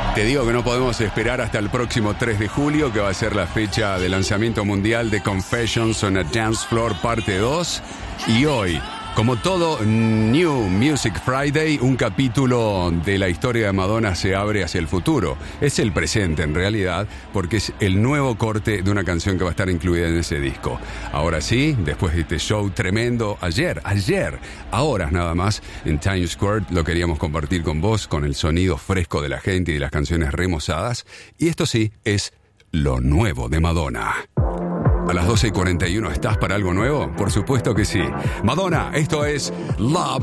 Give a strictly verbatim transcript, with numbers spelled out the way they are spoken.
Te digo que no podemos esperar hasta el próximo tres de julio, que va a ser la fecha de lanzamiento mundial de Confessions on a Dance Floor parte dos. Y hoy, como todo New Music Friday, un capítulo de la historia de Madonna se abre hacia el futuro. Es el presente en realidad, porque es el nuevo corte de una canción que va a estar incluida en ese disco. Ahora sí, después de este show tremendo, ayer, ayer, a horas nada más, en Times Square, lo queríamos compartir con vos, con el sonido fresco de la gente y de las canciones remozadas. Y esto sí, es lo nuevo de Madonna. A las doce y cuarenta y uno, ¿estás para algo nuevo? Por supuesto que sí. Madonna, esto es Love